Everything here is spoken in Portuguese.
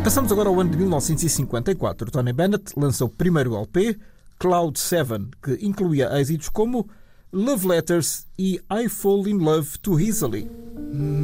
Passamos agora ao ano de 1954. Tony Bennett lança o primeiro LP, Cloud 7, que incluía êxitos como Love Letters e I Fall in Love Too Easily.